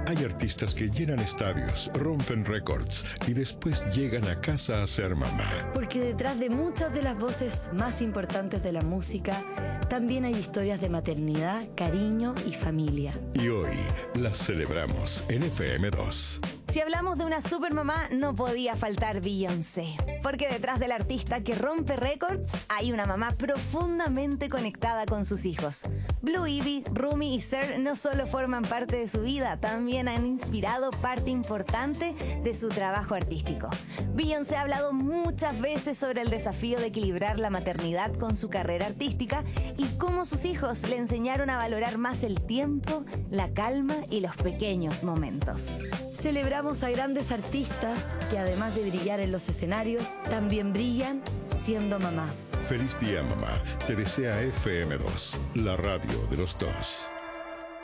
Hay artistas que llenan estadios, rompen récords y después llegan a casa a ser mamá. Porque detrás de muchas de las voces más importantes de la música, también hay historias de maternidad, cariño y familia. Y hoy las celebramos en FM2. Si hablamos de una supermamá, no podía faltar Beyoncé. Porque detrás del artista que rompe récords, hay una mamá profundamente conectada con sus hijos. Blue Ivy, Rumi y Sir no solo forman parte de su vida, también han inspirado parte importante de su trabajo artístico. Beyoncé ha hablado muchas veces sobre el desafío de equilibrar la maternidad con su carrera artística y cómo sus hijos le enseñaron a valorar más el tiempo, la calma y los pequeños momentos. Celebramos a grandes artistas que, además de brillar en los escenarios, también brillan siendo mamás. Feliz día, mamá. Te desea FM2, la radio de los dos.